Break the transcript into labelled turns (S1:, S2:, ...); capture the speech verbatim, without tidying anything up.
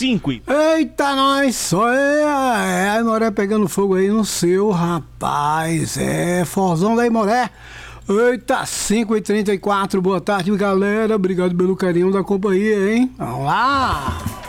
S1: cinco.
S2: Eita, nós, só é, é a Imoré pegando fogo aí no seu, rapaz, é, Forzão da Imoré. Eita, cinco e trinta e quatro, boa tarde, galera, obrigado pelo carinho da companhia, hein, vamos lá.